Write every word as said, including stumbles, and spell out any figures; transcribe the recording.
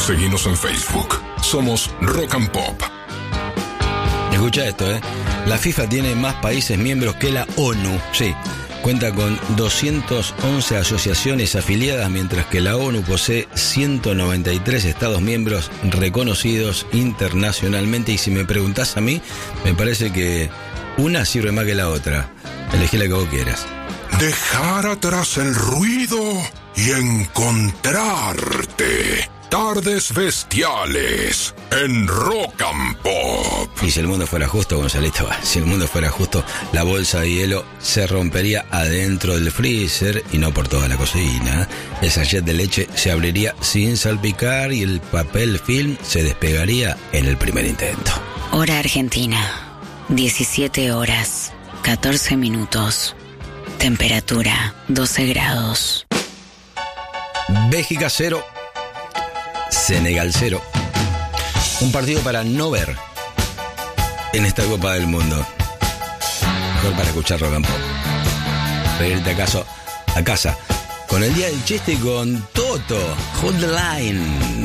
Seguinos en Facebook. Somos Rock and Pop. Escucha esto, ¿eh? La FIFA tiene más países miembros que la ONU. Sí, cuenta con doscientas once asociaciones afiliadas, mientras que la ONU posee ciento noventa y tres estados miembros reconocidos internacionalmente. Y si me preguntás a mí, me parece que una sirve más que la otra. Elegí la que vos quieras. Dejar atrás el ruido y encontrarte. Tardes bestiales en Rock and Pop. Y si el mundo fuera justo, Gonzalito, si el mundo fuera justo, la bolsa de hielo se rompería adentro del freezer y no por toda la cocina. El sachet de leche se abriría sin salpicar y el papel film se despegaría en el primer intento. Hora Argentina, diecisiete horas, catorce minutos. Temperatura, doce grados. Bélgica cero. Senegal cero. Un partido para no ver en esta Copa del Mundo. Mejor para escuchar Rock and Pop. Para irte acaso a casa con el día del chiste con Toto. Hold the line.